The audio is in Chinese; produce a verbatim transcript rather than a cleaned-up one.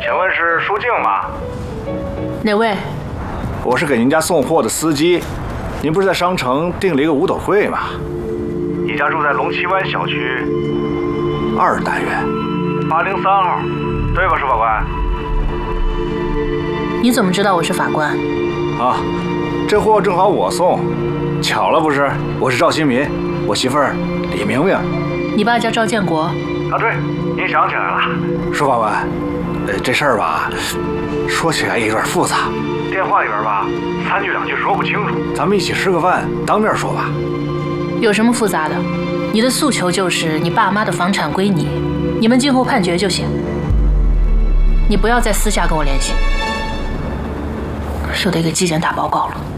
请问是舒静吗？ 哪位？ 我是给您家送货的司机。您不是在商城订了一个五斗柜吗？ 你家住在龙旗湾小区二单元八零三号，对吧，舒法官？ 你怎么知道我是法官？ 啊，这货正好我送，巧了不是？我是赵新民，我媳妇儿李明明。 你爸叫赵建国。 啊，对，您想起来了。 舒法官，呃，这事儿吧，说起来也有点复杂。 电话里边吧，三句两句说不清楚。 咱们一起吃个饭，当面说吧。 有什么复杂的？你的诉求就是你爸妈的房产归你，你们今后判决就行。你不要再私下跟我联系，是我得给纪检打报告了。